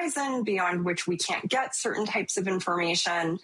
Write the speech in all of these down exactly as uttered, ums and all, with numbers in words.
horizon beyond which we can't get certain types of information,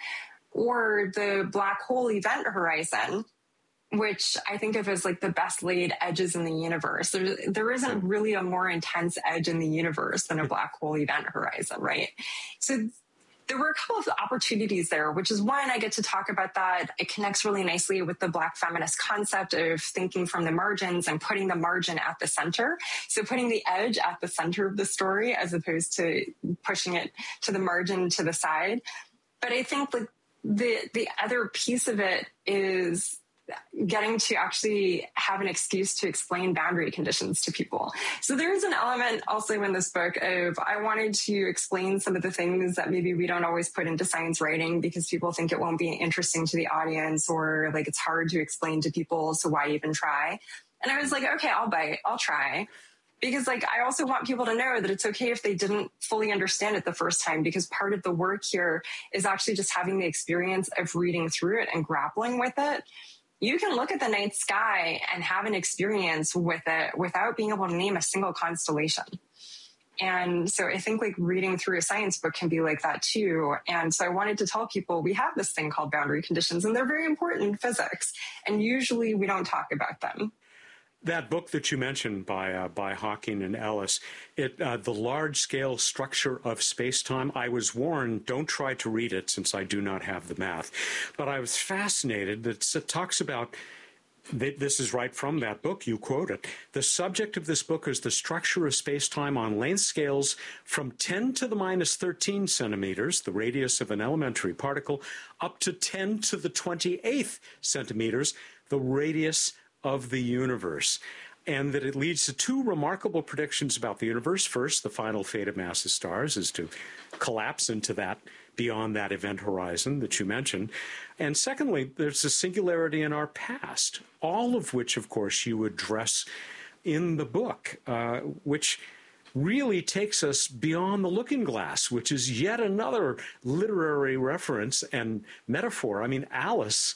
or the black hole event horizon, which I think of as like the best laid edges in the universe. There, there isn't really a more intense edge in the universe than a black hole event horizon, right? So there were a couple of opportunities there, which is one, I get to talk about that. It connects really nicely with the Black feminist concept of thinking from the margins and putting the margin at the center. So putting the edge at the center of the story as opposed to pushing it to the margin to the side. But I think like the, the other piece of it is getting to actually have an excuse to explain boundary conditions to people. So there is an element also in this book of I wanted to explain some of the things that maybe we don't always put into science writing because people think it won't be interesting to the audience, or like it's hard to explain to people, so why even try? And I was like, okay, I'll bite, I'll try. Because like, I also want people to know that it's okay if they didn't fully understand it the first time, because part of the work here is actually just having the experience of reading through it and grappling with it. You can look at the night sky and have an experience with it without being able to name a single constellation. And so I think like reading through a science book can be like that too. And so I wanted to tell people we have this thing called boundary conditions, and they're very important in physics. And usually we don't talk about them. That book that you mentioned by uh, by Hawking and Ellis, it uh, The Large-Scale Structure of Space-Time, I was warned, don't try to read it since I do not have the math. But I was fascinated that it talks about, this is right from that book, you quote it, the subject of this book is the structure of space-time on length scales from ten to the minus thirteen centimeters, the radius of an elementary particle, up to ten to the twenty-eighth centimeters, the radius of the universe, and that it leads to two remarkable predictions about the universe. First, the final fate of massive stars is to collapse into that, beyond that event horizon that you mentioned. And secondly, there's a singularity in our past, all of which, of course, you address in the book, uh, which really takes us beyond the looking glass, which is yet another literary reference and metaphor. I mean, Alice,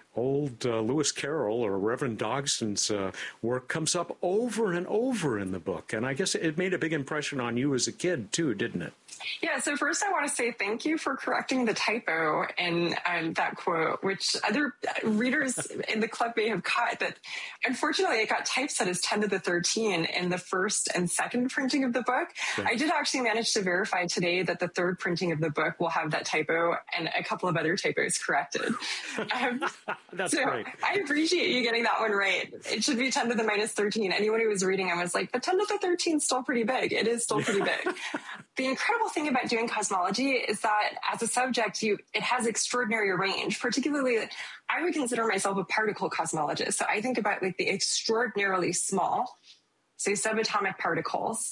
old uh, Lewis Carroll or Reverend Dogson's uh, work comes up over and over in the book. And I guess it made a big impression on you as a kid, too, didn't it? Yeah, so first I want to say thank you for correcting the typo in um, that quote, which other readers in the club may have caught. That unfortunately it got typeset as ten to the thirteen in the first and second printing of the book. Right. I did actually manage to verify today that the third printing of the book will have that typo and a couple of other typos corrected. Um, That's so great. I appreciate you getting that one right. It should be ten to the minus thirteen. Anyone who was reading, I was like, but ten to the thirteen is still pretty big. It is still pretty big. The incredible thing about doing cosmology is that as a subject, you it has extraordinary range. Particularly, I would consider myself a particle cosmologist. So I think about like the extraordinarily small, so subatomic particles.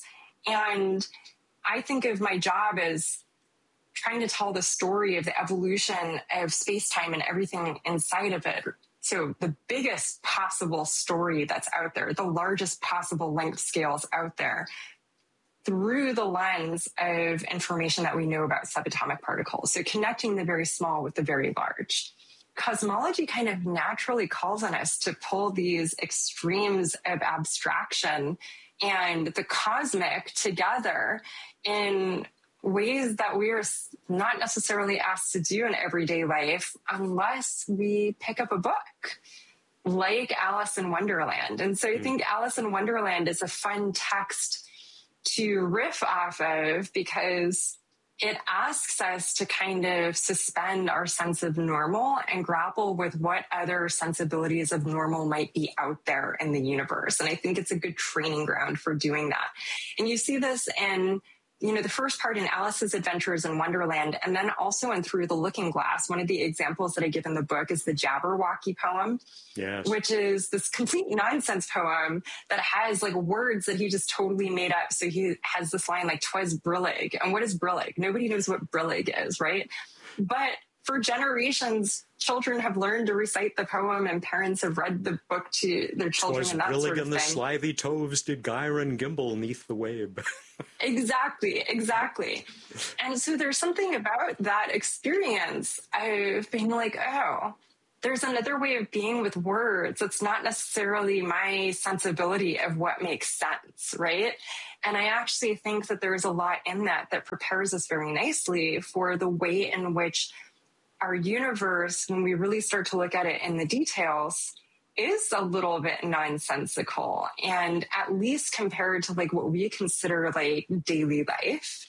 And I think of my job as trying to tell the story of the evolution of space-time and everything inside of it. So the biggest possible story that's out there, the largest possible length scales out there, through the lens of information that we know about subatomic particles. So connecting the very small with the very large. Cosmology kind of naturally calls on us to pull these extremes of abstraction and the cosmic together in ways that we are not necessarily asked to do in everyday life unless we pick up a book like Alice in Wonderland. And so I think Alice in Wonderland is a fun text to riff off of because it asks us to kind of suspend our sense of normal and grapple with what other sensibilities of normal might be out there in the universe. And I think it's a good training ground for doing that. And you see this in, you know, the first part in Alice's Adventures in Wonderland, and then also in Through the Looking Glass. One of the examples that I give in the book is the Jabberwocky poem, yes. which is this complete nonsense poem that has like words that he just totally made up. So he has this line like, "'Twas Brillig." And what is Brillig? Nobody knows what Brillig is, right? But for generations, children have learned to recite the poem, and parents have read the book to their children and that Brillig sort of and the thing. slithy toves did gyre and gimble neath the wabe. Exactly, exactly. And so there's something about that experience of being like, oh, there's another way of being with words. It's not necessarily my sensibility of what makes sense, right? And I actually think that there's a lot in that that prepares us very nicely for the way in which our universe, when we really start to look at it in the details, is a little bit nonsensical. And at least compared to like what we consider like daily life,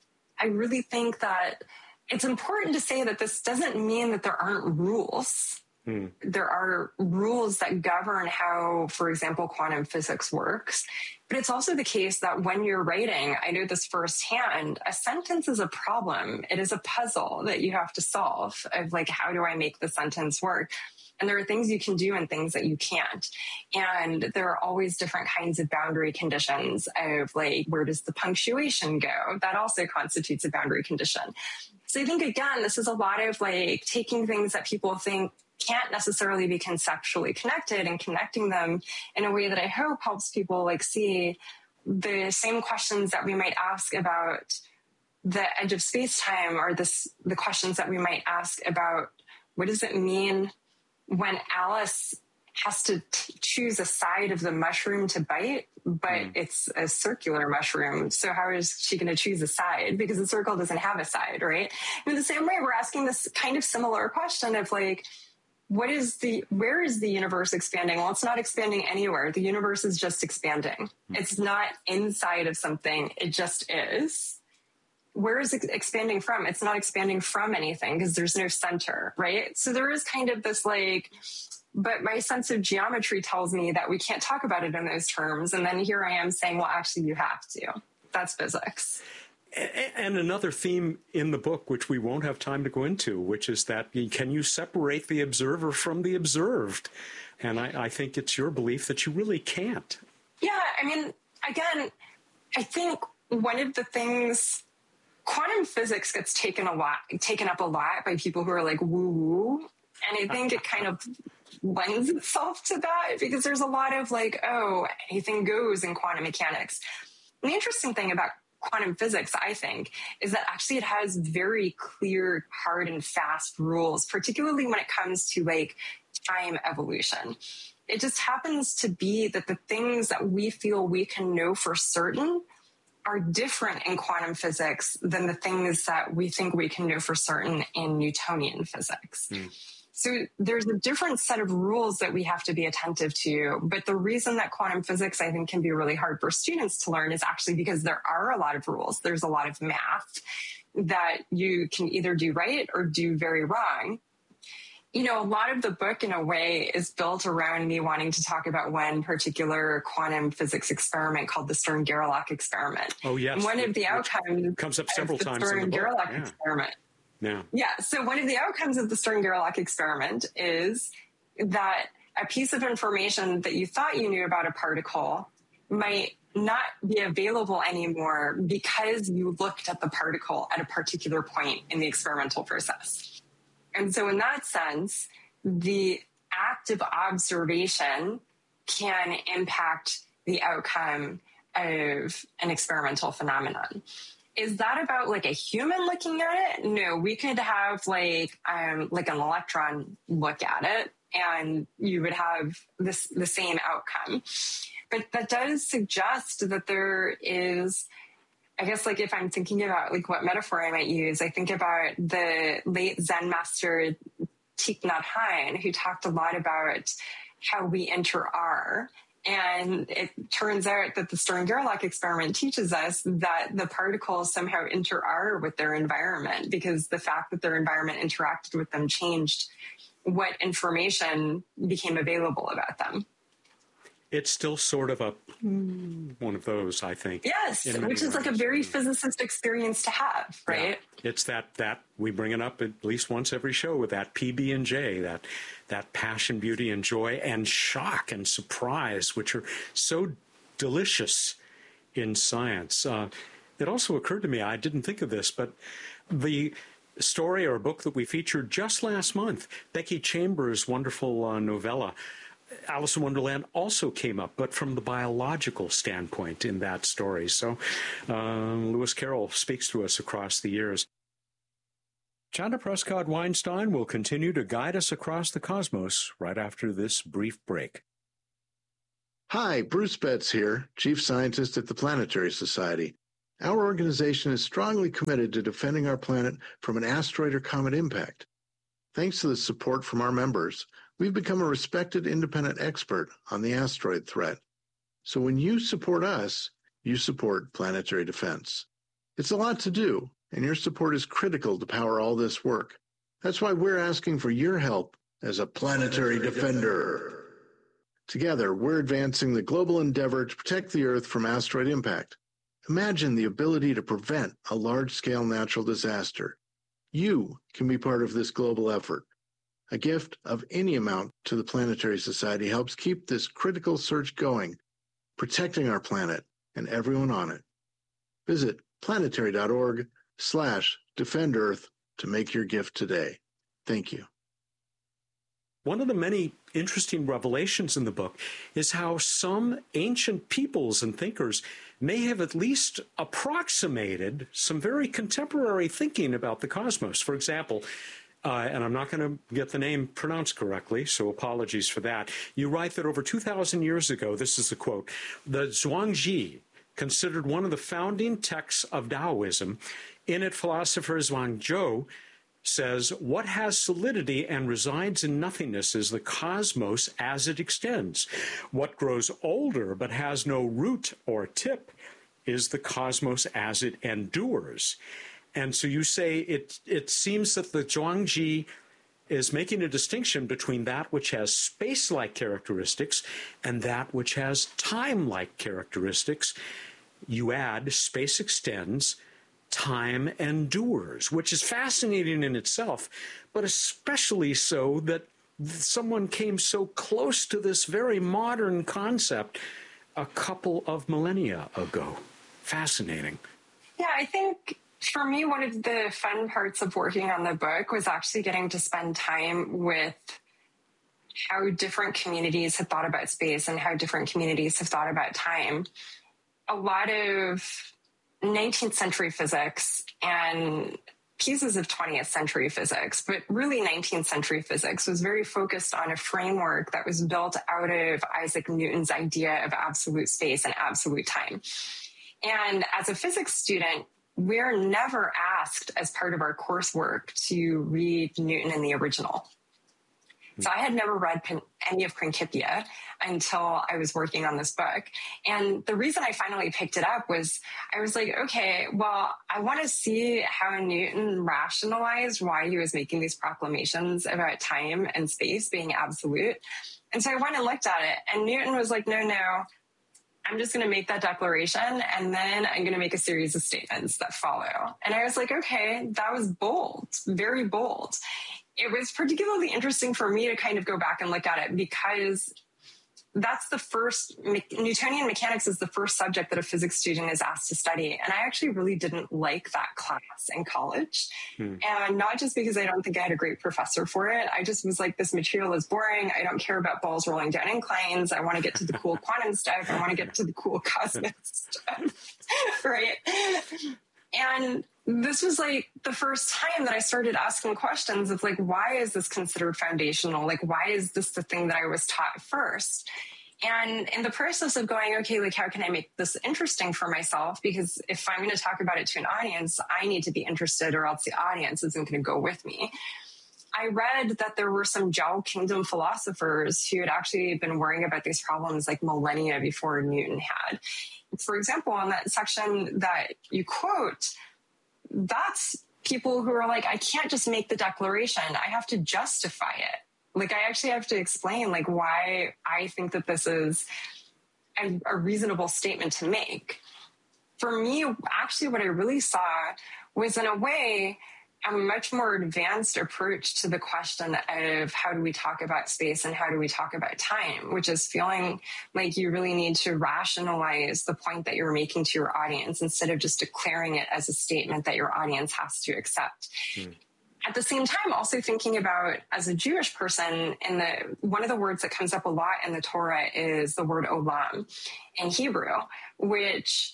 I really think that it's important to say that this doesn't mean that there aren't rules. Hmm. There are rules that govern how, for example, quantum physics works. But it's also the case that when you're writing, I know this firsthand, a sentence is a problem. It is a puzzle that you have to solve of like, how do I make the sentence work? And there are things you can do and things that you can't. And there are always different kinds of boundary conditions of like, where does the punctuation go? That also constitutes a boundary condition. So I think, again, this is a lot of like taking things that people think can't necessarily be conceptually connected and connecting them in a way that I hope helps people like see the same questions that we might ask about the edge of space-time or this, the questions that we might ask about what does it mean when Alice has to t- choose a side of the mushroom to bite, but mm. it's a circular mushroom. So how is she going to choose a side? Because the circle doesn't have a side, right? In the same way, we're asking this kind of similar question of like, what is the, where is the universe expanding? Well, it's not expanding anywhere. The universe is just expanding. Mm. It's not inside of something. It just is. Where is it expanding from? It's not expanding from anything because there's no center, right? So there is kind of this like, but my sense of geometry tells me that we can't talk about it in those terms. And then here I am saying, well, actually you have to. That's physics. And another theme in the book, which we won't have time to go into, which is that can you separate the observer from the observed? And I, I think it's your belief that you really can't. Yeah, I mean, again, I think one of the things, quantum physics gets taken a lot, taken up a lot by people who are like woo-woo. And I think it kind of lends itself to that because there's a lot of like, oh, anything goes in quantum mechanics. And the interesting thing about quantum physics, I think, is that actually it has very clear, hard and fast rules, particularly when it comes to like time evolution. It just happens to be that the things that we feel we can know for certain are different in quantum physics than the things that we think we can know for certain in Newtonian physics. Mm. So there's a different set of rules that we have to be attentive to. But the reason that quantum physics, I think, can be really hard for students to learn is actually because there are a lot of rules. There's a lot of math that you can either do right or do very wrong. You know, a lot of the book, in a way, is built around me wanting to talk about one particular quantum physics experiment called the Stern-Gerlach experiment. Oh, yes. And one of the outcomes comes up several of the times in the book. Stern-Gerlach Yeah. experiment. Yeah. Yeah. So one of the outcomes of the Stern-Gerlach experiment is that a piece of information that you thought you knew about a particle might not be available anymore because you looked at the particle at a particular point in the experimental process. And so in that sense, the act of observation can impact the outcome of an experimental phenomenon. Is that about like a human looking at it? No, we could have like um, like an electron look at it and you would have this the same outcome. But that does suggest that there is, I guess, like if I'm thinking about like what metaphor I might use, I think about the late Zen master Thich Nhat Hanh, who talked a lot about how we inter-are. And it turns out that the Stern-Gerlach experiment teaches us that the particles somehow inter-are with their environment because the fact that their environment interacted with them changed what information became available about them. It's still sort of a one of those, I think. Yes, which is like a very physicist experience to have, right? Yeah. It's that that we bring it up at least once every show with that P B and J, that that passion, beauty, and joy, and shock and surprise, which are so delicious in science. Uh, it also occurred to me, I didn't think of this, but the story or book that we featured just last month, Becky Chambers' wonderful uh, novella, Alice in Wonderland, also came up, but from the biological standpoint in that story. So um, Lewis Carroll speaks to us across the years. Chanda Prescott-Weinstein will continue to guide us across the cosmos right after this brief break. Hi, Bruce Betts here, Chief Scientist at the Planetary Society. Our organization is strongly committed to defending our planet from an asteroid or comet impact. Thanks to the support from our members, we've become a respected independent expert on the asteroid threat. So when you support us, you support planetary defense. It's a lot to do, and your support is critical to power all this work. That's why we're asking for your help as a planetary defender. Together, we're advancing the global endeavor to protect the Earth from asteroid impact. Imagine the ability to prevent a large-scale natural disaster. You can be part of this global effort. A gift of any amount to the Planetary Society helps keep this critical search going, protecting our planet and everyone on it. Visit planetary.org slash defend Earth to make your gift today. Thank you. One of the many interesting revelations in the book is how some ancient peoples and thinkers may have at least approximated some very contemporary thinking about the cosmos. For example, uh, and I'm not going to get the name pronounced correctly, so apologies for that. You write that over two thousand years ago, this is the quote, the Zhuangzi, considered one of the founding texts of Taoism. In it, philosopher Zhuangzi says, what has solidity and resides in nothingness is the cosmos as it extends. What grows older but has no root or tip is the cosmos as it endures. And so you say it, it seems that the Zhuangzi is making a distinction between that which has space-like characteristics and that which has time-like characteristics. You add space extends, time endures, which is fascinating in itself, but especially so that someone came so close to this very modern concept a couple of millennia ago. Fascinating. Yeah, I think for me, one of the fun parts of working on the book was actually getting to spend time with how different communities have thought about space and how different communities have thought about time. A lot of nineteenth century physics and pieces of twentieth century physics, but really nineteenth century physics was very focused on a framework that was built out of Isaac Newton's idea of absolute space and absolute time. And as a physics student, we're never asked as part of our coursework to read Newton in the original. So I had never read any of Principia until I was working on this book. And the reason I finally picked it up was I was like, okay, well, I want to see how Newton rationalized why he was making these proclamations about time and space being absolute. And so I went and looked at it, and Newton was like, no, no, I'm just going to make that declaration, and then I'm going to make a series of statements that follow. And I was like, okay, that was bold, very bold. It was particularly interesting for me to kind of go back and look at it because that's the first, Newtonian mechanics is the first subject that a physics student is asked to study. And I actually really didn't like that class in college. Hmm. And not just because I don't think I had a great professor for it. I just was like, this material is boring. I don't care about balls rolling down inclines. I want to get to the cool quantum stuff. I want to get to the cool cosmic stuff. Right. And this was like the first time that I started asking questions of like, why is this considered foundational? Like, why is this the thing that I was taught first? And in the process of going, okay, like, how can I make this interesting for myself? Because if I'm going to talk about it to an audience, I need to be interested or else the audience isn't going to go with me. I read that there were some Zhao Kingdom philosophers who had actually been worrying about these problems like millennia before Newton had. For example, in that section that you quote, that's people who are like, I can't just make the declaration. I have to justify it. Like, I actually have to explain like why I think that this is a, a reasonable statement to make. For me, actually, what I really saw was, in a way, a much more advanced approach to the question of how do we talk about space and how do we talk about time, which is feeling like you really need to rationalize the point that you're making to your audience instead of just declaring it as a statement that your audience has to accept. Hmm. At the same time, also thinking about, as a Jewish person, and the one of the words that comes up a lot in the Torah is the word olam in Hebrew, which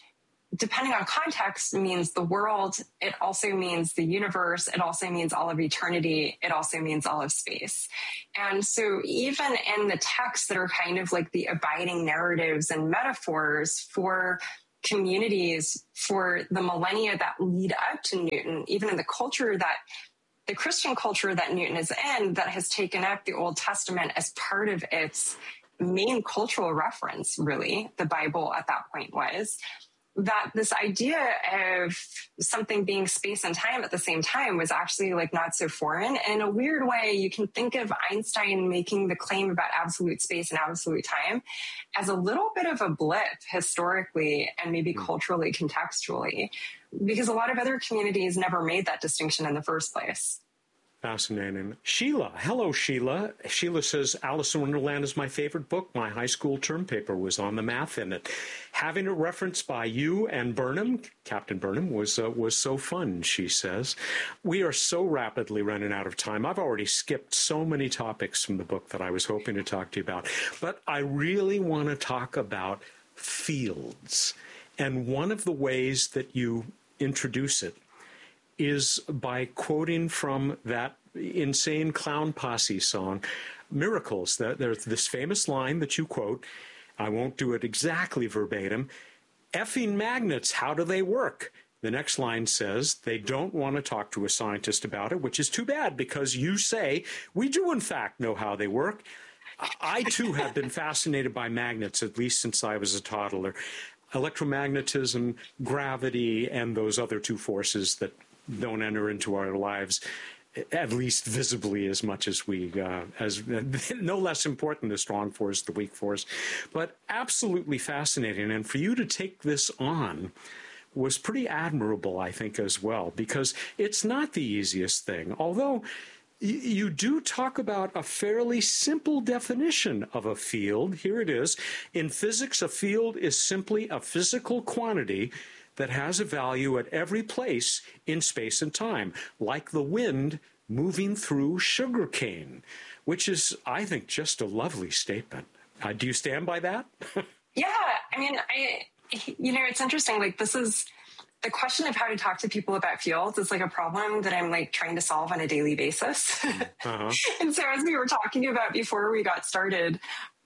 depending on context, means the world. It also means the universe. It also means all of eternity. It also means all of space. And so even in the texts that are kind of like the abiding narratives and metaphors for communities for the millennia that lead up to Newton, even in the culture that the Christian culture that Newton is in, that has taken up the Old Testament as part of its main cultural reference, really, the Bible at that point was, that this idea of something being space and time at the same time was actually like not so foreign. And in a weird way, you can think of Einstein making the claim about absolute space and absolute time as a little bit of a blip historically and maybe culturally, contextually, because a lot of other communities never made that distinction in the first place. Fascinating. Sheila. Hello, Sheila. Sheila says, Alice in Wonderland is my favorite book. My high school term paper was on the math in it. Having it referenced by you and Burnham, Captain Burnham, was uh, was so fun, she says. We are so rapidly running out of time. I've already skipped so many topics from the book that I was hoping to talk to you about. But I really want to talk about fields. And one of the ways that you introduce it is by quoting from that Insane Clown Posse song, Miracles. There's this famous line that you quote. I won't do it exactly verbatim. Effing magnets, how do they work? The next line says they don't want to talk to a scientist about it, which is too bad because you say we do in fact know how they work. I too have been fascinated by magnets, at least since I was a toddler. Electromagnetism, gravity, and those other two forces that don't enter into our lives, at least visibly, as much as we, uh, as no less important the strong force, the weak force, but absolutely fascinating. And for you to take this on was pretty admirable, I think, as well, because it's not the easiest thing. Although you do talk about a fairly simple definition of a field. Here it is. In physics, a field is simply a physical quantity that has a value at every place in space and time, like the wind moving through sugarcane, which is, I think, just a lovely statement. Uh, do you stand by that? Yeah, I mean, I, you know, it's interesting. Like, this is the question of how to talk to people about fields is like a problem that I'm like trying to solve on a daily basis. Uh-huh. And so as we were talking about before we got started,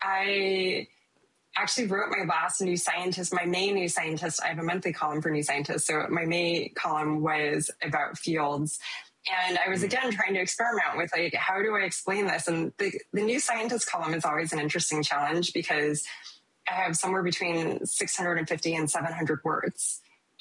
I actually wrote my last New Scientist, my May New Scientist. I have a monthly column for New Scientist. So my May column was about fields. And I was, again, trying to experiment with, like, how do I explain this? And the, the New Scientist column is always an interesting challenge because I have somewhere between six hundred fifty and seven hundred words.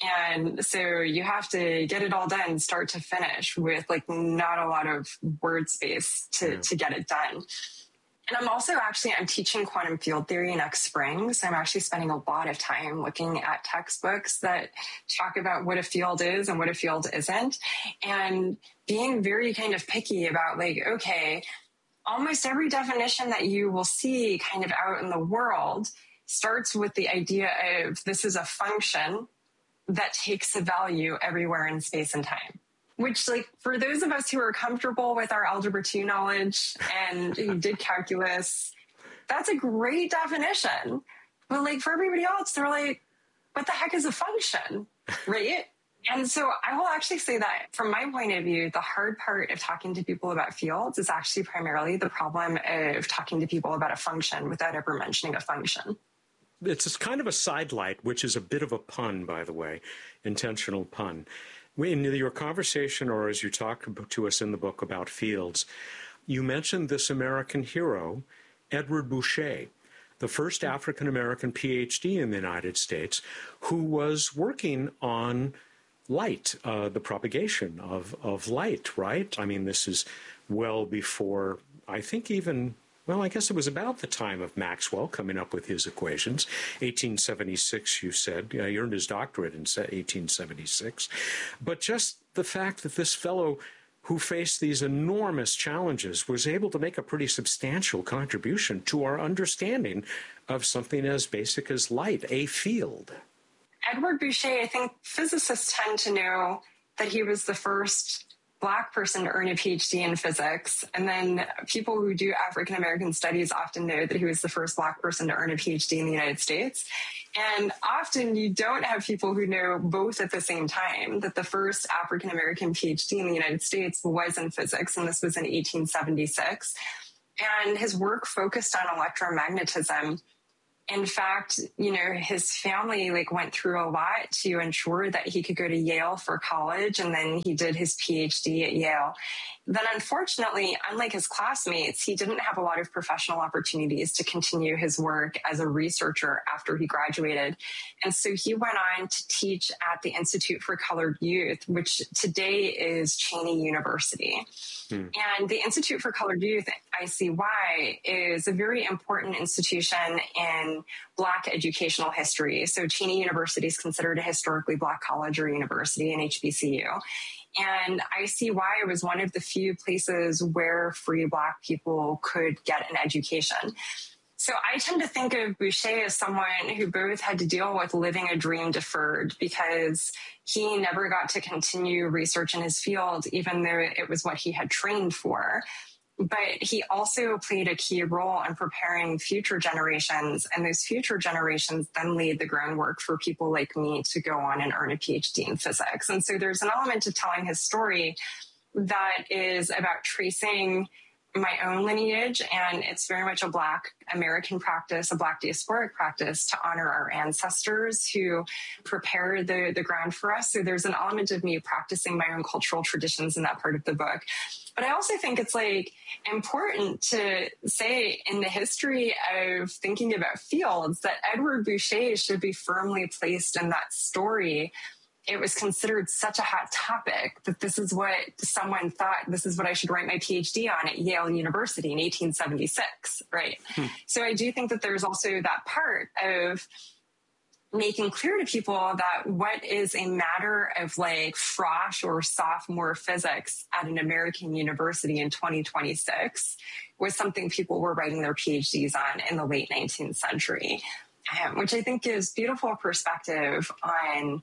And so you have to get it all done, start to finish, with like not a lot of word space to, yeah. to get it done. And I'm also actually, I'm teaching quantum field theory next spring. So I'm actually spending a lot of time looking at textbooks that talk about what a field is and what a field isn't. And being very kind of picky about, like, okay, almost every definition that you will see kind of out in the world starts with the idea of this is a function that takes a value everywhere in space and time. Which, like, for those of us who are comfortable with our Algebra two knowledge and who did calculus, that's a great definition. But, like, for everybody else, they're like, what the heck is a function, right? And so I will actually say that from my point of view, the hard part of talking to people about fields is actually primarily the problem of talking to people about a function without ever mentioning a function. It's kind of a sidelight, which is a bit of a pun, by the way, intentional pun. In your conversation, or as you talk to us in the book about fields, you mentioned this American hero, Edward Boucher, the first African-American P H D in the United States, who was working on light, uh, the propagation of, of light, right? I mean, this is well before, I think even... Well, I guess it was about the time of Maxwell coming up with his equations. eighteen seventy-six, you said. Uh, he earned his doctorate in eighteen seventy-six. But just the fact that this fellow who faced these enormous challenges was able to make a pretty substantial contribution to our understanding of something as basic as light, a field. Edward Boucher, I think physicists tend to know that he was the first Black person to earn a P H D in physics. And then people who do African-American studies often know that he was the first Black person to earn a P H D in the United States. And often you don't have people who know both at the same time. That the first African-American PhD in the United States was in physics, and this was in eighteen seventy-six. And his work focused on electromagnetism. In fact, you know, his family like went through a lot to ensure that he could go to Yale for college, and then he did his PhD at Yale. Then unfortunately, unlike his classmates, he didn't have a lot of professional opportunities to continue his work as a researcher after he graduated. And so he went on to teach at the Institute for Colored Youth, which today is Cheyney University. Hmm. And the Institute for Colored Youth, I C Y, is a very important institution in Black educational history. So Cheyney University is considered a historically Black college or university, an H B C U. And I C Y was one of the few places where free Black people could get an education. So I tend to think of Boucher as someone who both had to deal with living a dream deferred, because he never got to continue research in his field, even though it was what he had trained for. But he also played a key role in preparing future generations, and those future generations then laid the groundwork for people like me to go on and earn a PhD in physics. And so there's an element to telling his story that is about tracing my own lineage, and it's very much a Black American practice, a Black diasporic practice to honor our ancestors who prepared the, the ground for us. So there's an element of me practicing my own cultural traditions in that part of the book. But I also think it's like important to say in the history of thinking about fields that Edward Boucher should be firmly placed in that story. It was considered such a hot topic that this is what someone thought, this is what I should write my PhD on at Yale University in eighteen seventy-six, right? Hmm. So I do think that there's also that part of making clear to people that what is a matter of like frosh or sophomore physics at an American university in twenty twenty-six was something people were writing their PhDs on in the late nineteenth century, um, which I think gives beautiful perspective on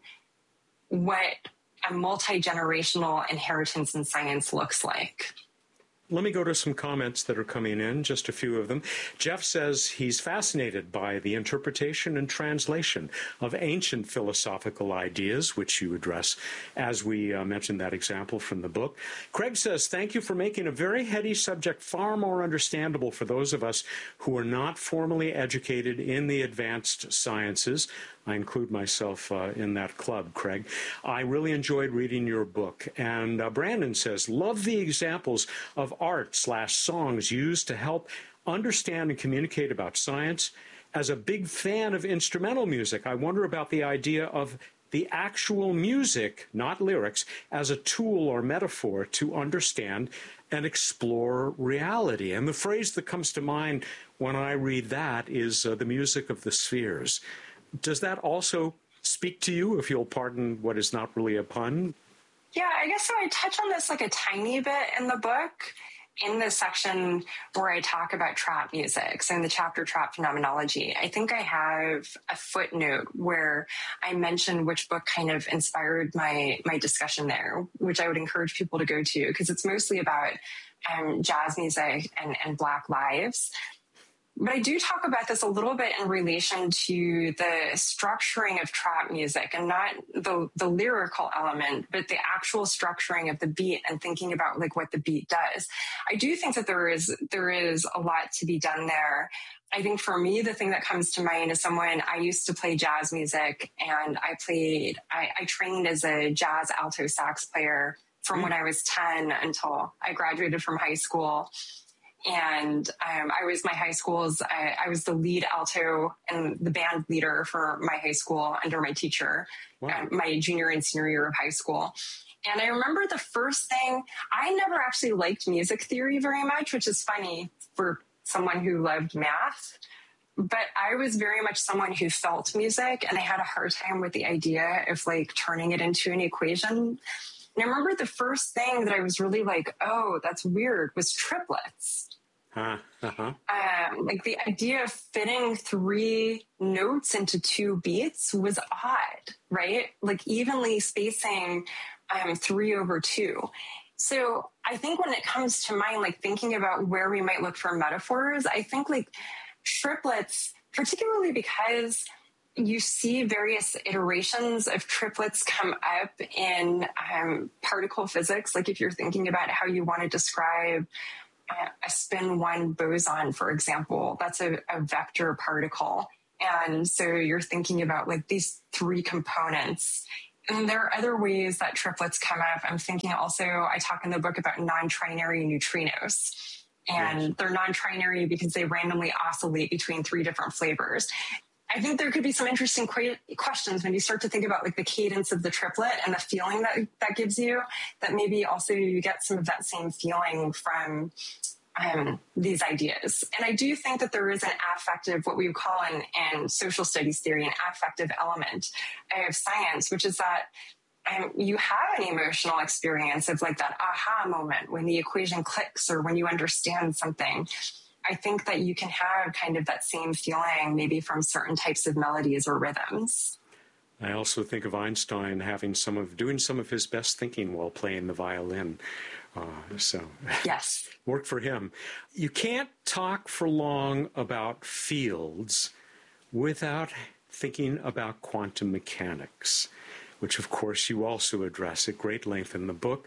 what a multi-generational inheritance in science looks like. Let me go to some comments that are coming in, just a few of them. Jeff says he's fascinated by the interpretation and translation of ancient philosophical ideas, which you address, as we uh, mentioned that example from the book. Craig says, thank you for making a very heady subject far more understandable for those of us who are not formally educated in the advanced sciences. I include myself uh, in that club, Craig. I really enjoyed reading your book. And uh, Brandon says, love the examples of art slash songs used to help understand and communicate about science. As a big fan of instrumental music, I wonder about the idea of the actual music, not lyrics, as a tool or metaphor to understand and explore reality. And the phrase that comes to mind when I read that is uh, the music of the spheres. Does that also speak to you, if you'll pardon what is not really a pun? Yeah, I guess so. I touch on this like a tiny bit in the book, in the section where I talk about trap music. So in the chapter Trap Phenomenology, I think I have a footnote where I mention which book kind of inspired my, my discussion there, which I would encourage people to go to, because it's mostly about um, jazz music and, and Black lives. But I do talk about this a little bit in relation to the structuring of trap music, and not the, the lyrical element, but the actual structuring of the beat and thinking about like what the beat does. I do think that there is, there is a lot to be done there. I think for me, the thing that comes to mind is someone, I used to play jazz music, and I played, I, I trained as a jazz alto sax player from mm. when I was ten until I graduated from high school. And um, I was my high school's, I, I was the lead alto and the band leader for my high school under my teacher, wow. uh, my junior and senior year of high school. And I remember the first thing, I never actually liked music theory very much, which is funny for someone who loved math. But I was very much someone who felt music, and I had a hard time with the idea of like turning it into an equation. And I remember the first thing that I was really like, oh, that's weird, was triplets. Huh, uh-huh. Um, like the idea of fitting three notes into two beats was odd, right? Like evenly spacing um, three over two. So I think when it comes to mind, like thinking about where we might look for metaphors, I think like triplets, particularly because you see various iterations of triplets come up in um, particle physics. Like if you're thinking about how you want to describe uh, a spin one boson, for example, that's a, a vector particle. And so you're thinking about like these three components. And there are other ways that triplets come up. I'm thinking also, I talk in the book about non-trinary neutrinos. And yes. They're non-trinary because they randomly oscillate between three different flavors. I think there could be some interesting qu- questions when you start to think about like the cadence of the triplet and the feeling that that gives you, that maybe also you get some of that same feeling from um, these ideas. And I do think that there is an affective, what we would call in, in social studies theory, an affective element of science, which is that um, you have an emotional experience of like that aha moment when the equation clicks or when you understand something. I think that you can have kind of that same feeling maybe from certain types of melodies or rhythms. I also think of Einstein having some of doing some of his best thinking while playing the violin. Uh, so yes, worked for him. You can't talk for long about fields without thinking about quantum mechanics, which of course you also address at great length in the book.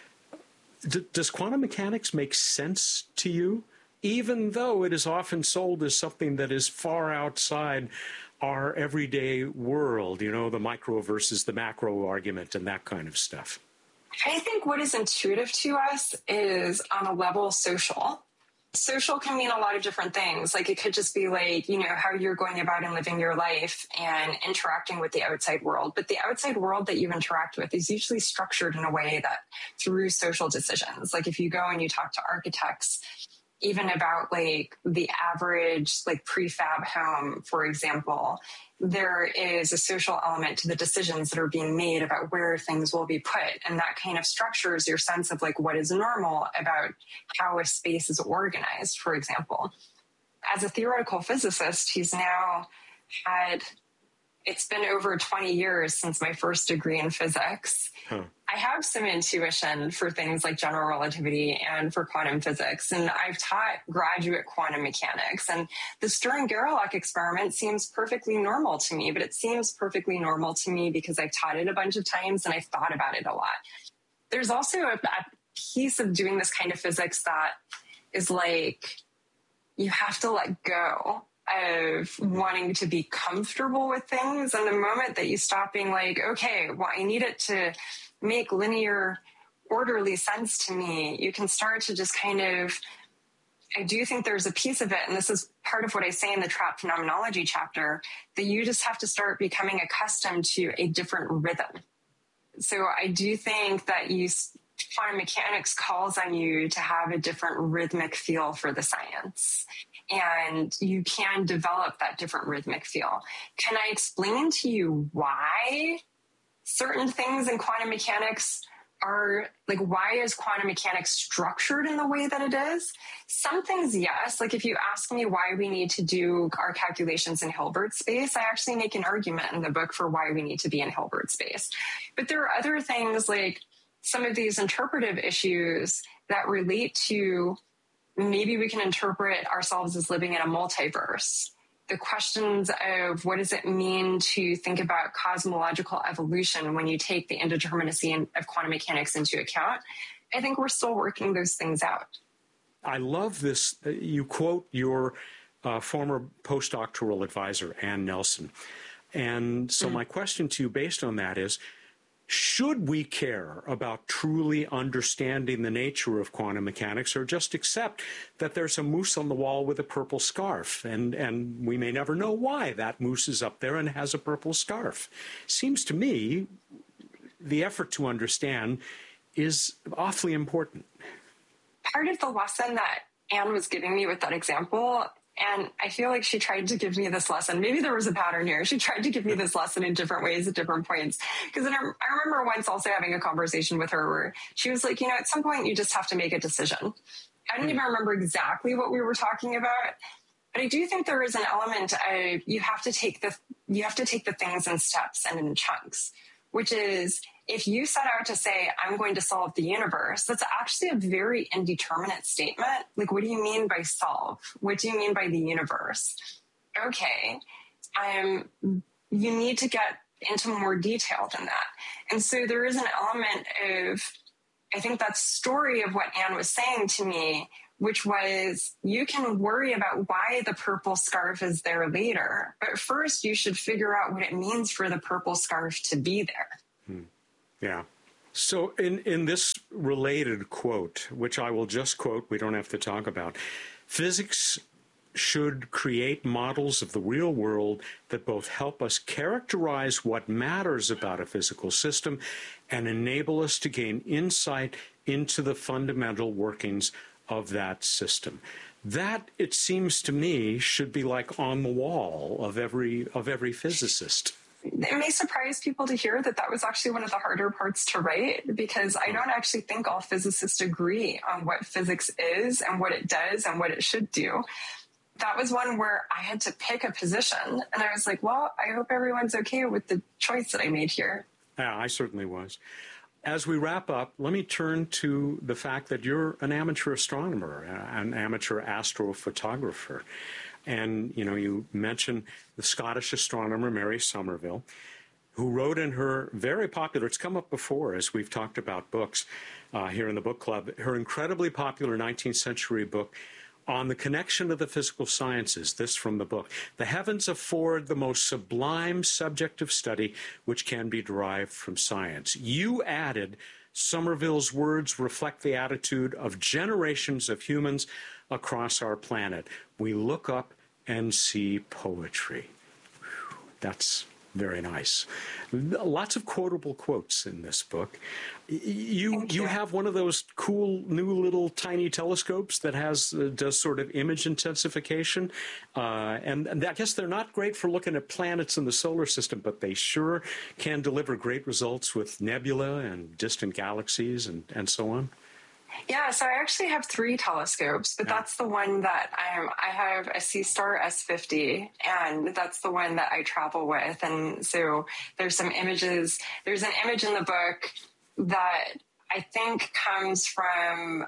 D- does quantum mechanics make sense to you? Even though it is often sold as something that is far outside our everyday world, you know, the micro versus the macro argument and that kind of stuff. I think what is intuitive to us is on a level social. Social can mean a lot of different things. Like it could just be like, you know, how you're going about and living your life and interacting with the outside world. But the outside world that you interact with is usually structured in a way that through social decisions. Like if you go and you talk to architects, even about like the average like prefab home, for example, there is a social element to the decisions that are being made about where things will be put. And that kind of structures your sense of like what is normal about how a space is organized, for example. As a theoretical physicist, he's now had, it's been over twenty years since my first degree in physics. Huh. I have some intuition for things like general relativity and for quantum physics. And I've taught graduate quantum mechanics. And the Stern-Gerlach experiment seems perfectly normal to me, but it seems perfectly normal to me because I've taught it a bunch of times and I've thought about it a lot. There's also a, a piece of doing this kind of physics that is like, you have to let go of wanting to be comfortable with things. And the moment that you stop being like, okay, well, I need it to make linear, orderly sense to me, you can start to just kind of, I do think there's a piece of it, and this is part of what I say in the Trapped Phenomenology chapter, that you just have to start becoming accustomed to a different rhythm. So I do think that you, quantum mechanics calls on you to have a different rhythmic feel for the science. And you can develop that different rhythmic feel. Can I explain to you why certain things in quantum mechanics are, like, why is quantum mechanics structured in the way that it is? Some things, yes. Like, if you ask me why we need to do our calculations in Hilbert space, I actually make an argument in the book for why we need to be in Hilbert space. But there are other things, like some of these interpretive issues that relate to maybe we can interpret ourselves as living in a multiverse. The questions of what does it mean to think about cosmological evolution when you take the indeterminacy of quantum mechanics into account, I think we're still working those things out. I love this. You quote your uh, former postdoctoral advisor, Ann Nelson. And so mm-hmm. my question to you based on that is, should we care about truly understanding the nature of quantum mechanics, or just accept that there's a moose on the wall with a purple scarf, and, and we may never know why that moose is up there and has a purple scarf? Seems to me the effort to understand is awfully important. Part of the lesson that Anne was giving me with that example, and I feel like she tried to give me this lesson. Maybe there was a pattern here. She tried to give me this lesson in different ways at different points. Because I remember once also having a conversation with her where she was like, you know, at some point you just have to make a decision. I don't even remember exactly what we were talking about, but I do think there is an element of you have to take the you have to take the things in steps and in chunks, which is, if you set out to say, I'm going to solve the universe, that's actually a very indeterminate statement. Like, what do you mean by solve? What do you mean by the universe? Okay, I'm you need to get into more detail than that. And so there is an element of, I think, that story of what Anne was saying to me, which was, you can worry about why the purple scarf is there later, but first you should figure out what it means for the purple scarf to be there. Hmm. Yeah. So in, in this related quote, which I will just quote, we don't have to talk about, physics should create models of the real world that both help us characterize what matters about a physical system and enable us to gain insight into the fundamental workings of that system. That, it seems to me, should be like on the wall of every of every physicist. It may surprise people to hear that that was actually one of the harder parts to write, because I don't actually think all physicists agree on what physics is and what it does and what it should do. That was one where I had to pick a position, and I was like, well, I hope everyone's okay with the choice that I made here. Yeah, I certainly was. As we wrap up, let me turn to the fact that you're an amateur astronomer, an amateur astrophotographer. And, you know, you mentioned the Scottish astronomer Mary Somerville, who wrote in her very popular, it's come up before as we've talked about books uh, here in the book club, her incredibly popular nineteenth century book on the connection of the physical sciences, this from the book. The heavens afford the most sublime subject of study which can be derived from science. You added, Somerville's words reflect the attitude of generations of humans across our planet. We look up and see poetry. Whew, that's very nice. Lots of quotable quotes in this book. You you. you have one of those cool new little tiny telescopes that has uh, does sort of image intensification, uh, and, and I guess they're not great for looking at planets in the solar system, but they sure can deliver great results with nebula and distant galaxies and, and so on. Yeah, so I actually have three telescopes, but that's the one that I'm, I have a Seastar S fifty, and that's the one that I travel with. And so there's some images, there's an image in the book that I think comes from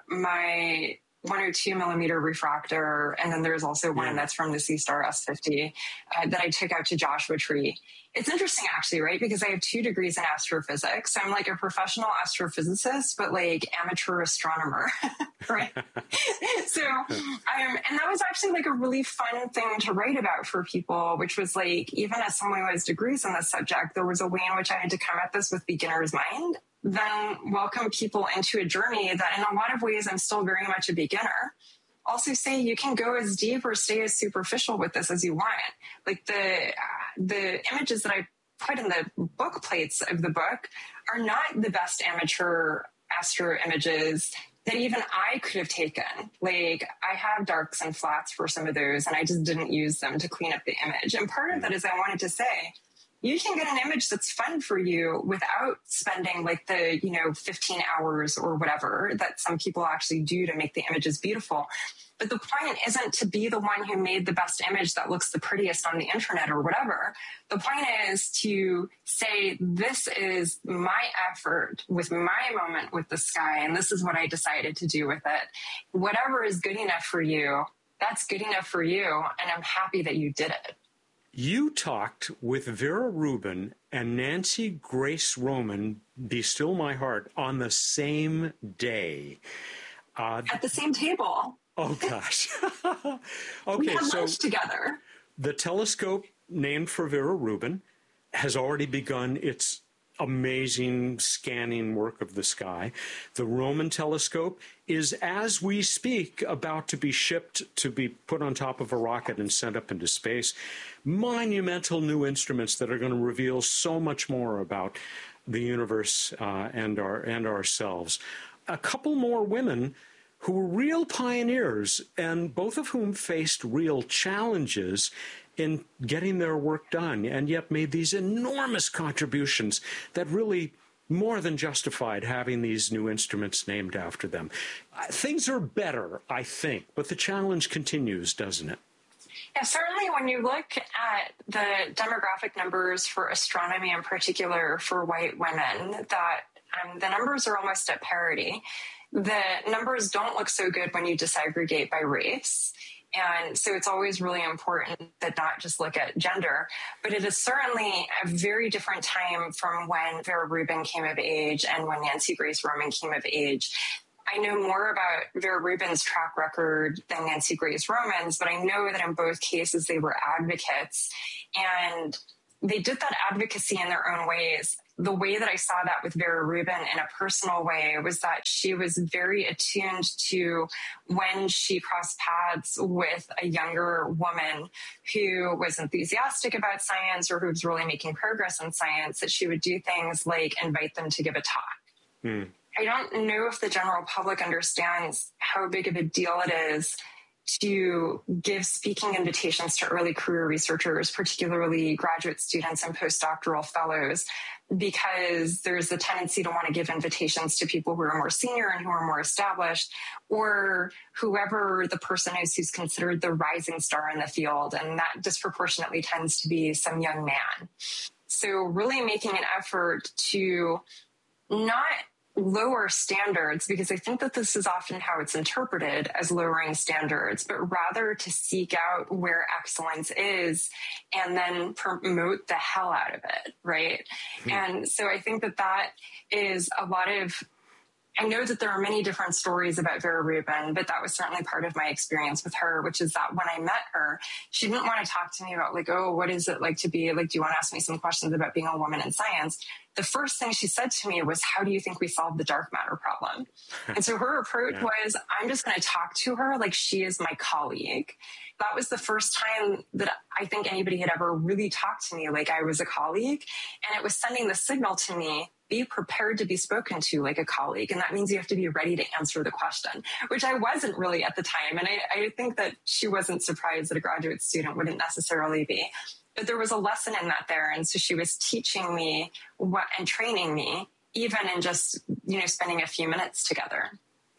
my one or two millimeter refractor. And then there's also one yeah. that's from the Seastar S fifty uh, that I took out to Joshua Tree. It's interesting, actually, right? Because I have two degrees in astrophysics. So I'm like a professional astrophysicist, but like amateur astronomer, right? so, um, and that was actually like a really fun thing to write about for people, which was like, even as someone who has degrees in this subject, there was a way in which I had to come at this with beginner's mind, then welcome people into a journey that in a lot of ways I'm still very much a beginner. Also say you can go as deep or stay as superficial with this as you want. Like the uh, the images that I put in the book plates of the book are not the best amateur astro images that even I could have taken. Like I have darks and flats for some of those, and I just didn't use them to clean up the image. And part of that is I wanted to say, you can get an image that's fun for you without spending like the, you know, fifteen hours or whatever that some people actually do to make the images beautiful. But the point isn't to be the one who made the best image that looks the prettiest on the internet or whatever. The point is to say, this is my effort with my moment with the sky, and this is what I decided to do with it. Whatever is good enough for you, that's good enough for you, and I'm happy that you did it. You talked with Vera Rubin and Nancy Grace Roman, Be Still My Heart, on the same day. Uh, At the same table. Oh, gosh. Okay, we had so lunch together. The telescope named for Vera Rubin has already begun its amazing scanning work of the sky. The Roman telescope is, as we speak, about to be shipped to be put on top of a rocket and sent up into space. Monumental new instruments that are going to reveal so much more about the universe uh, and our and ourselves. A couple more women who were real pioneers, and both of whom faced real challenges in getting their work done, and yet made these enormous contributions that really more than justified having these new instruments named after them. Things are better, I think, but the challenge continues, doesn't it? Yeah, certainly when you look at the demographic numbers for astronomy in particular for white women, that um, the numbers are almost at parity. The numbers don't look so good when you disaggregate by race. And so it's always really important to not just look at gender, but it is certainly a very different time from when Vera Rubin came of age and when Nancy Grace Roman came of age. I know more about Vera Rubin's track record than Nancy Grace Roman's, but I know that in both cases they were advocates, and they did that advocacy in their own ways. The way that I saw that with Vera Rubin in a personal way was that she was very attuned to when she crossed paths with a younger woman who was enthusiastic about science or who was really making progress in science, that she would do things like invite them to give a talk. Mm. I don't know if the general public understands how big of a deal it is to give speaking invitations to early career researchers, particularly graduate students and postdoctoral fellows, because there's a tendency to want to give invitations to people who are more senior and who are more established, or whoever the person is who's considered the rising star in the field. And that disproportionately tends to be some young man. So really making an effort to not lower standards, because I think that this is often how it's interpreted as lowering standards, but rather to seek out where excellence is and then promote the hell out of it, right? Mm-hmm. And so I think that that is a lot of, I know that there are many different stories about Vera Rubin, but that was certainly part of my experience with her, which is that when I met her, she didn't want to talk to me about like, oh, what is it like to be, like, do you want to ask me some questions about being a woman in science? The first thing she said to me was, how do you think we solve the dark matter problem? And so her approach yeah. was, I'm just going to talk to her like she is my colleague. That was the first time that I think anybody had ever really talked to me like I was a colleague. And it was sending the signal to me, be prepared to be spoken to like a colleague. And that means you have to be ready to answer the question, which I wasn't really at the time. And I, I think that she wasn't surprised that a graduate student wouldn't necessarily be. But there was a lesson in that there. And so she was teaching me what and training me, even in just, you know, spending a few minutes together.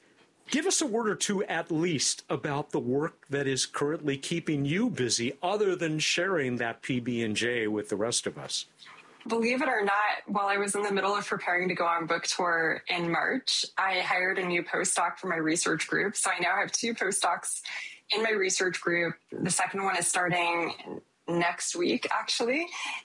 Give us a word or two at least about the work that is currently keeping you busy, other than sharing that P B and J with the rest of us. Believe it or not, while I was in the middle of preparing to go on book tour in March, I hired a new postdoc for my research group. So I now have two postdocs in my research group. The second one is starting next week, actually.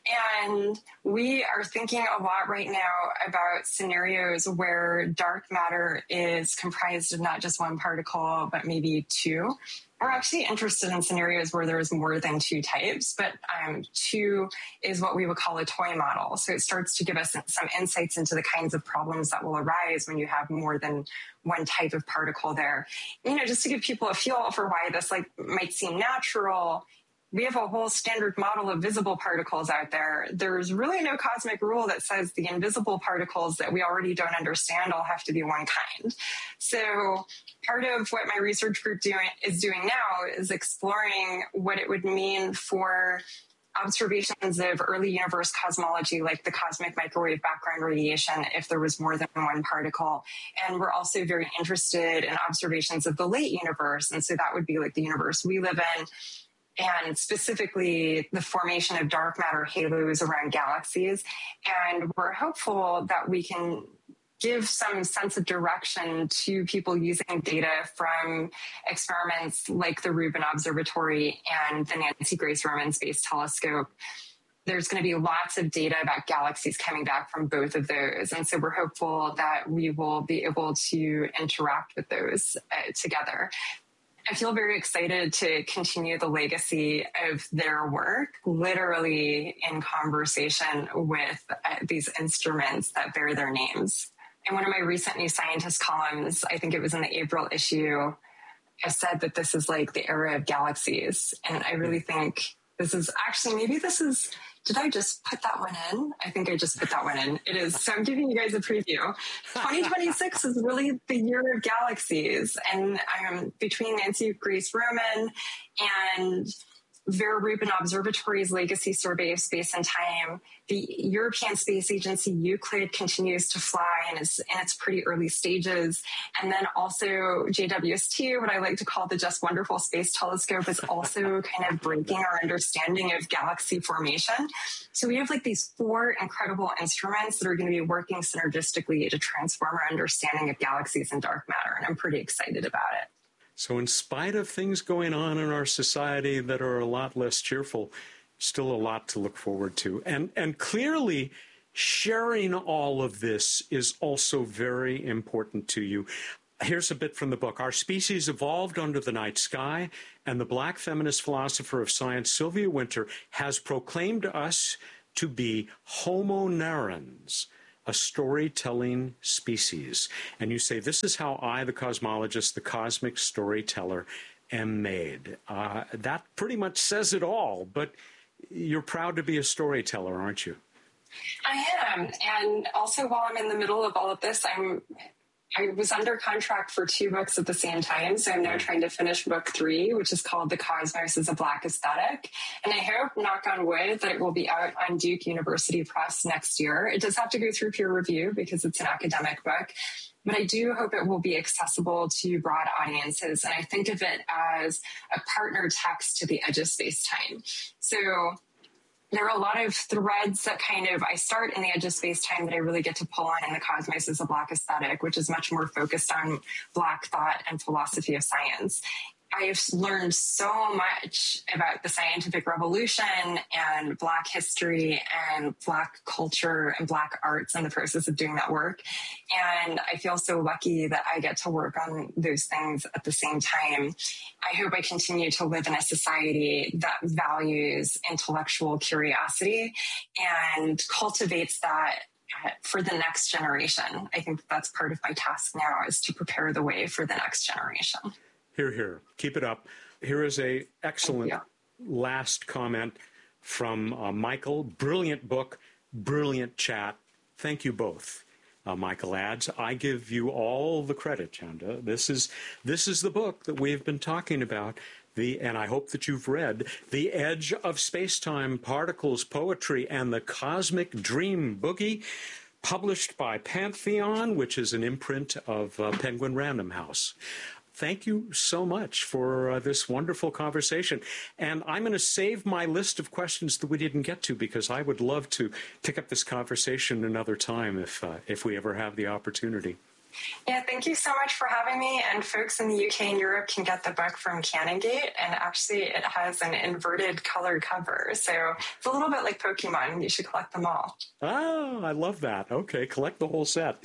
And we are thinking a lot right now about scenarios where dark matter is comprised of not just one particle, but maybe two. We're actually interested in scenarios where there's more than two types, but um, two is what we would call a toy model. So it starts to give us some insights into the kinds of problems that will arise when you have more than one type of particle there. You know, just to give people a feel for why this like might seem natural, we have a whole standard model of visible particles out there. There's really no cosmic rule that says the invisible particles that we already don't understand all have to be one kind. So part of what my research group doing, is doing now is exploring what it would mean for observations of early universe cosmology, like the cosmic microwave background radiation, if there was more than one particle. And we're also very interested in observations of the late universe. And so that would be like the universe we live in, and specifically the formation of dark matter halos around galaxies. And we're hopeful that we can give some sense of direction to people using data from experiments like the Rubin Observatory and the Nancy Grace Roman Space Telescope. There's going to be lots of data about galaxies coming back from both of those. And so we're hopeful that we will be able to interact with those uh, together. I feel very excited to continue the legacy of their work, literally in conversation with uh, these instruments that bear their names. In one of my recent New Scientist columns, I think it was in the April issue, I said that this is like the era of galaxies. And I really think this is actually, maybe this is, did I just put that one in? I think I just put that one in. It is. So I'm giving you guys a preview. twenty twenty-six is really the year of galaxies. And um, between Nancy Grace Roman and Vera Rubin Observatory's Legacy Survey of Space and Time, the European Space Agency Euclid continues to fly and is in its pretty early stages. And then also J W S T, what I like to call the Just Wonderful Space Telescope, is also kind of breaking our understanding of galaxy formation. So we have like these four incredible instruments that are going to be working synergistically to transform our understanding of galaxies and dark matter. And I'm pretty excited about it. So in spite of things going on in our society that are a lot less cheerful, still a lot to look forward to. And, and clearly, sharing all of this is also very important to you. Here's a bit from the book. Our species evolved under the night sky, and the Black feminist philosopher of science, Sylvia Wynter, has proclaimed us to be Homo narrans, a storytelling species. And you say, this is how I, the cosmologist, the cosmic storyteller, am made. Uh, that pretty much says it all, but you're proud to be a storyteller, aren't you? I am. And also, while I'm in the middle of all of this, I'm I was under contract for two books at the same time, so I'm now trying to finish book three, which is called The Cosmos as a Black Aesthetic. And I hope, knock on wood, that it will be out on Duke University Press next year. It does have to go through peer review because it's an academic book, but I do hope it will be accessible to broad audiences. And I think of it as a partner text to The Edge of Space-Time. So there are a lot of threads that kind of, I start in The Edge of Space-Time that I really get to pull on in The Cosmos as a Black Aesthetic, which is much more focused on Black thought and philosophy of science. I've learned so much about the scientific revolution and Black history and Black culture and Black arts in the process of doing that work. And I feel so lucky that I get to work on those things at the same time. I hope I continue to live in a society that values intellectual curiosity and cultivates that for the next generation. I think that's part of my task now, is to prepare the way for the next generation. Hear, hear. Keep it up. Here is a excellent last comment from uh, Michael. Brilliant book, brilliant chat. Thank you both. Uh, Michael adds, I give you all the credit, Chanda. This is this is the book that we've been talking about, the and I hope that you've read, The Edge of Space-Time, Particles, Poetry, and the Cosmic Dream Boogie, published by Pantheon, which is an imprint of uh, Penguin Random House. Thank you so much for uh, this wonderful conversation. And I'm going to save my list of questions that we didn't get to, because I would love to pick up this conversation another time if uh, if we ever have the opportunity. Yeah, thank you so much for having me. And folks in the U K and Europe can get the book from Canongate. And actually, it has an inverted color cover. So it's a little bit like Pokemon. You should collect them all. Oh, I love that. Okay, collect the whole set.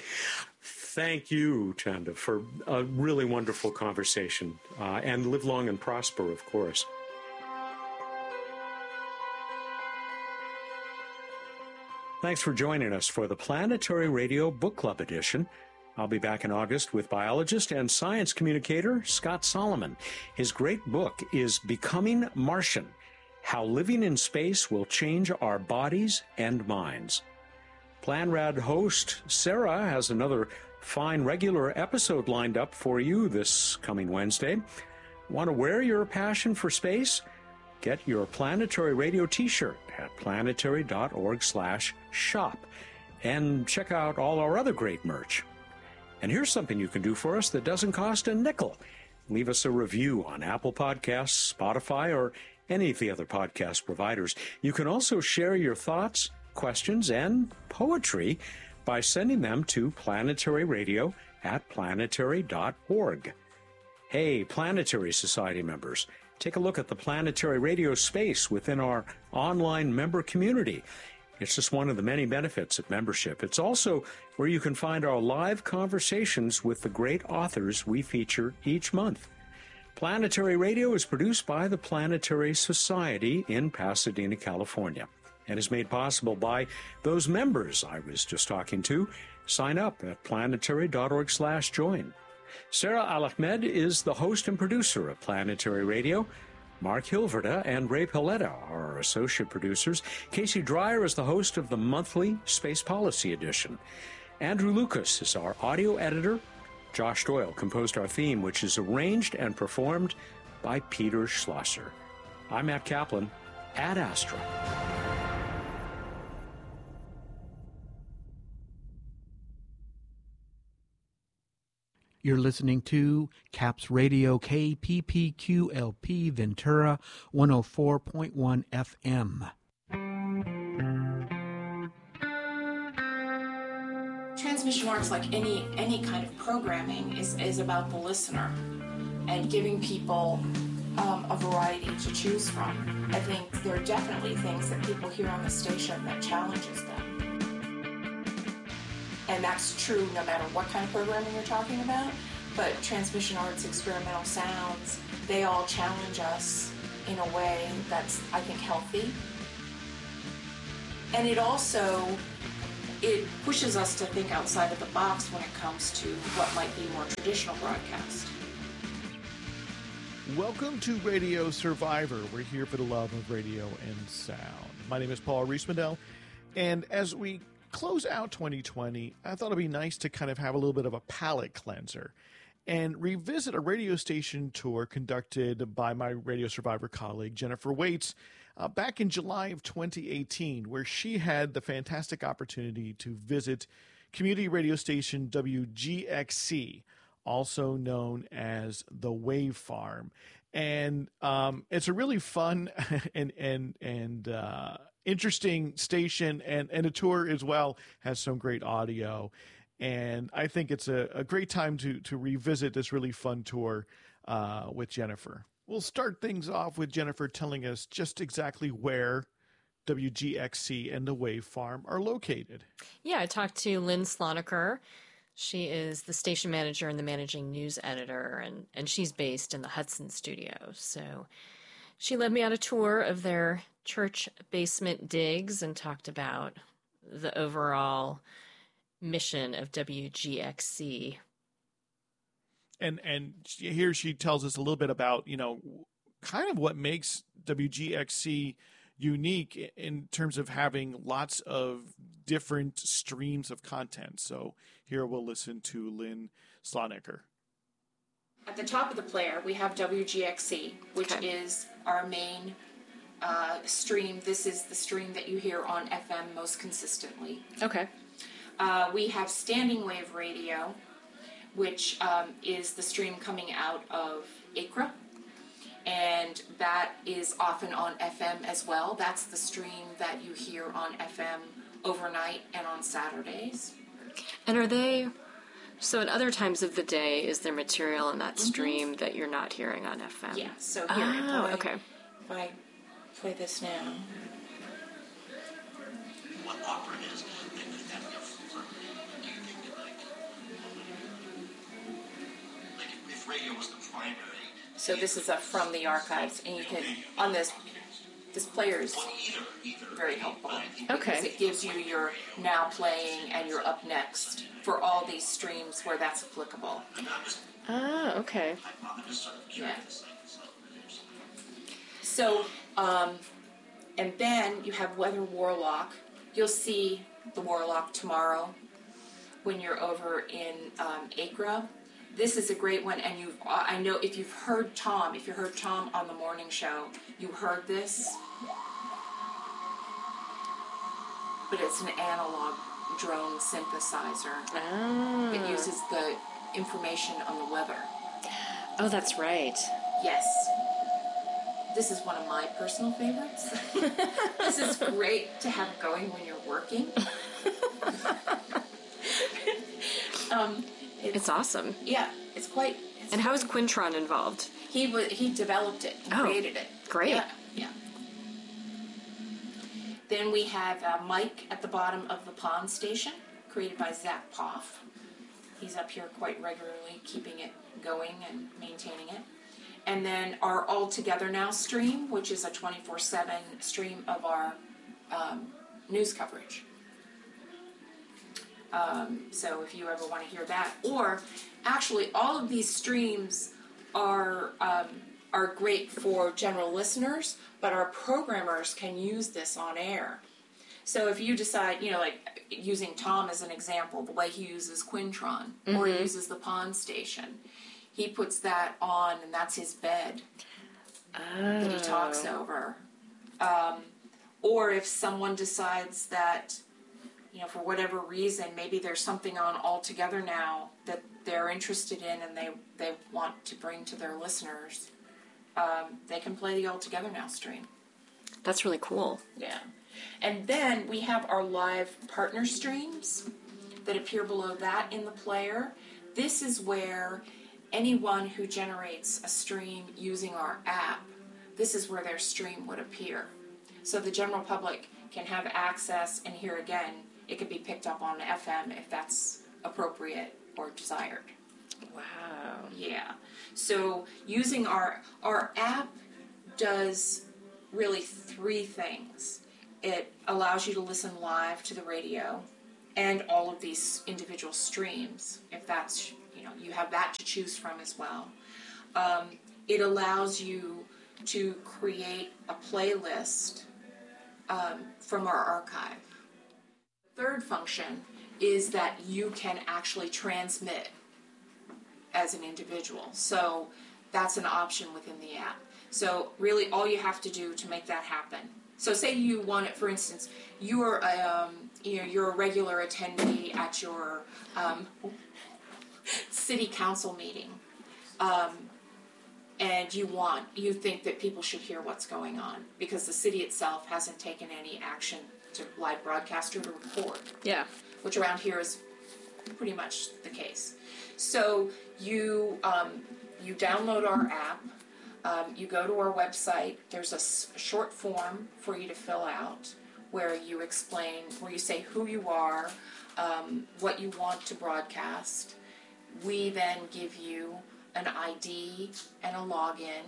Thank you, Chanda, for a really wonderful conversation. Uh, and live long and prosper, of course. Thanks for joining us for the Planetary Radio Book Club edition. I'll be back in August with biologist and science communicator Scott Solomon. His great book is Becoming Martian: How Living in Space Will Change Our Bodies and Minds. PlanRad host Sarah has another fine regular episode lined up for you this coming Wednesday. Want to wear your passion for space? Get your Planetary Radio t-shirt at planetary.org slash shop and check out all our other great merch. And here's something you can do for us that doesn't cost a nickel. Leave us a review on Apple Podcasts, Spotify, or any of the other podcast providers. You can also share your thoughts, questions, and poetry by sending them to planetary radio at planetary dot org. Hey, Planetary Society members, take a look at the Planetary Radio space within our online member community. It's just one of the many benefits of membership. It's also where you can find our live conversations with the great authors we feature each month. Planetary Radio is produced by the Planetary Society in Pasadena, California, and is made possible by those members I was just talking to. Sign up at planetary.org slash join. Sarah Al-Ahmed is the host and producer of Planetary Radio. Mark Hilverda and Ray Paletta are our associate producers. Casey Dreyer is the host of the monthly Space Policy Edition. Andrew Lucas is our audio editor. Josh Doyle composed our theme, which is arranged and performed by Peter Schlosser. I'm Matt Kaplan, Ad Astra. You're listening to CAPS Radio K P P Q L P Ventura one oh four point one F M. Transmission works like any any kind of programming is, is about the listener. and giving people um, a variety to choose from. I think there are definitely things that people hear on the station that challenges them. And that's true no matter what kind of programming you're talking about, but transmission arts, experimental sounds, they all challenge us in a way that's, I think, healthy. And it also, it pushes us to think outside of the box when it comes to what might be more traditional broadcast. Welcome to Radio Survivor. We're here for the love of radio and sound. My name is Paul Riismandel, and as we close out twenty twenty, I thought it'd be nice to kind of have a little bit of a palate cleanser and revisit a radio station tour conducted by my Radio Survivor colleague, Jennifer Waits, uh, back in July of twenty eighteen, where she had the fantastic opportunity to visit community radio station W G X C, also known as the Wave Farm. And um, it's a really fun and and and uh, interesting station, and, and a tour as well has some great audio. And I think it's a, a great time to to revisit this really fun tour uh, with Jennifer. We'll start things off with Jennifer telling us just exactly where W G X C and the Wave Farm are located. Yeah, I talked to Lynn Sloniker. She is the station manager and the managing news editor, and, and she's based in the Hudson studio. So she led me on a tour of their church basement digs and talked about the overall mission of W G X C. And and she, here she tells us a little bit about, you know, kind of what makes W G X C unique in terms of having lots of different streams of content. So here we'll listen to Lynn Sloniker. At the top of the player, we have W G X C, which okay. is our main uh, stream. This is the stream that you hear on F M most consistently. Okay. Uh, we have standing wave radio, which um, is the stream coming out of Acra, and that is often on F M as well. That's the stream that you hear on F M overnight and on Saturdays. And are they, so at other times of the day, is there material in that stream mm-hmm. that you're not hearing on F M? Yeah, so here, oh, if, I, okay. if I play this now. What opera is, if radio was the primary. So this is a from the archives, and you can, on this, this player is very helpful. Okay. Because it gives you your now playing and your up next for all these streams where that's applicable. Ah, okay. Yeah. So, um, and then you have Weather Warlock. You'll see the Warlock tomorrow when you're over in um, Acra. This is a great one, and you've, I know if you've heard Tom, if you heard Tom on the morning show, you heard this. But it's an analog drone synthesizer. Ah. It uses the information on the weather. Oh, that's right. Yes. This is one of my personal favorites. This is great to have going when you're working. um, it's, it's awesome. Yeah, it's quite. It's and how is Quintron involved? He w- he developed it. He oh, created it. Great. Yeah. yeah. Then we have uh, Mike at the bottom of the pond station, created by Zach Poff. He's up here quite regularly, keeping it going and maintaining it. And then our All Together Now stream, which is a twenty-four seven stream of our um, news coverage. Um, so if you ever want to hear that, or actually all of these streams are um, are great for general listeners, but our programmers can use this on air. So if you decide, you know, like using Tom as an example, the way he uses Quintron, mm-hmm. or he uses the Pond Station, he puts that on, and that's his bed oh. that he talks over. Um, or if someone decides that, you know, for whatever reason, maybe there's something on All Together Now that they're interested in and they, they want to bring to their listeners, um, they can play the All Together Now stream. That's really cool. Yeah. And then we have our live partner streams that appear below that in the player. This is where anyone who generates a stream using our app, this is where their stream would appear. So the general public can have access, and here again, it could be picked up on F M if that's appropriate or desired. Wow. Yeah. So using our our app does really three things. It allows you to listen live to the radio and all of these individual streams, if that's, you know, you have that to choose from as well. Um, it allows you to create a playlist um, from our archive. The third function is that you can actually transmit as an individual. So that's an option within the app. So really all you have to do to make that happen. So say you want it, for instance, you're a, um, you know, you're a regular attendee at your um, city council meeting, um, and you want, you think that people should hear what's going on because the city itself hasn't taken any action to live broadcast or to record. Yeah. Which around here is pretty much the case. So you um, you download our app, um, you go to our website, there's a s- short form for you to fill out where you explain, where you say who you are, um, what you want to broadcast. We then give you an I D and a login,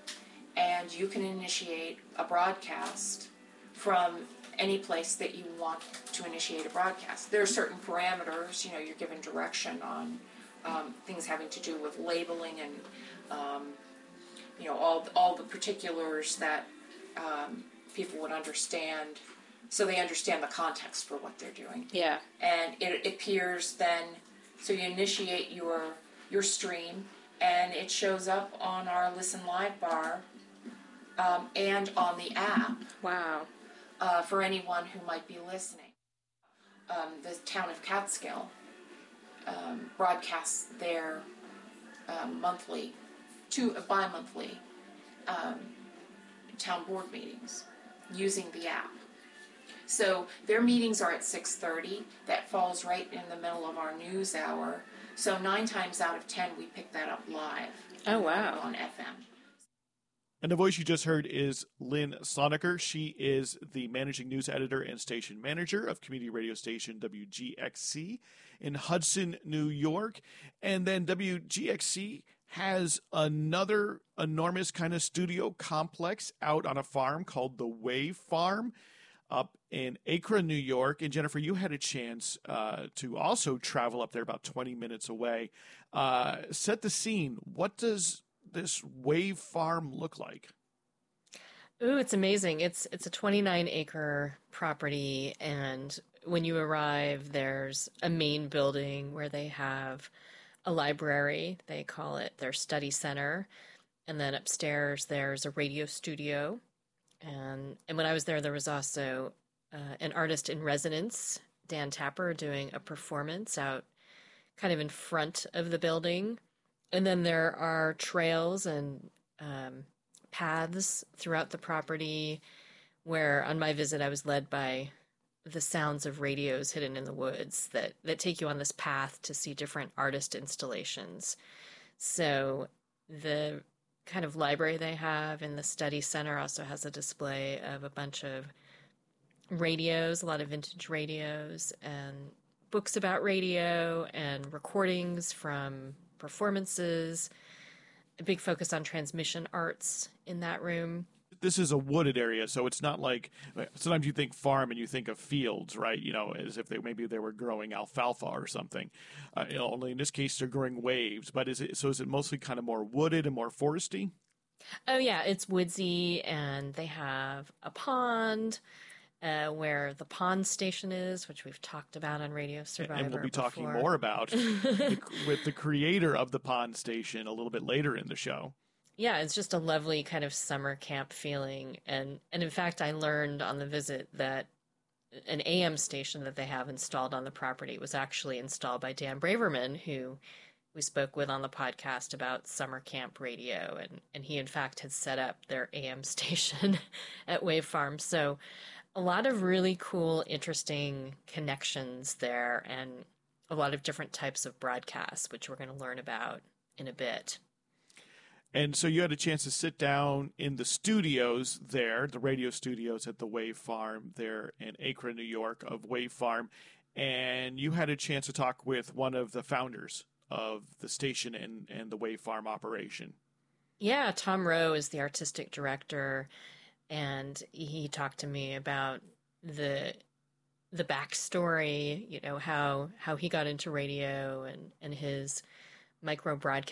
and you can initiate a broadcast from any place that you want to initiate a broadcast. There are certain parameters, you know, you're given direction on um, things having to do with labeling and, um, you know, all, all the particulars that um, people would understand, so they understand the context for what they're doing. Yeah. And it, it appears then, so you initiate your your stream, and it shows up on our Listen Live bar um, and on the app. Wow. Uh, for anyone who might be listening. Um, the town of Catskill um, broadcasts their um, monthly, two uh, bi-monthly um, town board meetings using the app. So their meetings are at six thirty. That falls right in the middle of our news hour. So nine times out of ten, we pick that up live. Oh, wow. On F M. And the voice you just heard is Lynn Soniker. She is the managing news editor and station manager of community radio station W G X C in Hudson, New York. And then W G X C has another enormous kind of studio complex out on a farm called the Wave Farm up in Acra, New York. And Jennifer, you had a chance uh, to also travel up there about twenty minutes away. Uh, set the scene. What does this Wave Farm look like? Ooh, it's amazing. It's it's a twenty-nine acre property, and when you arrive, there's a main building where they have a library. They call it their study center, and then upstairs there's a radio studio. And and when I was there, there was also uh, an artist in residence, Dan Tapper, doing a performance out kind of in front of the building. And then there are trails and um, paths throughout the property where on my visit I was led by the sounds of radios hidden in the woods that, that take you on this path to see different artist installations. So the kind of library they have in the study center also has a display of a bunch of radios, a lot of vintage radios and books about radio and recordings from performances, a big focus on transmission arts in that room. This is a wooded area, so it's not like sometimes you think farm and you think of fields, right? You know, as if they maybe they were growing alfalfa or something. Uh, you know, only in this case they're growing waves. But is it so? Is it mostly kind of more wooded and more foresty? Oh yeah, it's woodsy, and they have a pond uh, where the pond station is, which we've talked about on Radio Survivor. And we'll be before. talking more about the, with the creator of the pond station a little bit later in the show. Yeah, it's just a lovely kind of summer camp feeling. And, and in fact, I learned on the visit that an A M station that they have installed on the property was actually installed by Dan Braverman, who we spoke with on the podcast about summer camp radio. And, and he, in fact, had set up their A M station at Wave Farm. So a lot of really cool, interesting connections there and a lot of different types of broadcasts, which we're going to learn about in a bit. And so you had a chance to sit down in the studios there, the radio studios at the Wave Farm there in Acre, New York, of Wave Farm, and you had a chance to talk with one of the founders of the station and, and the Wave Farm operation. Yeah, Tom Rowe is the artistic director, and he talked to me about the the backstory, you know, how how he got into radio and, and his micro broadcast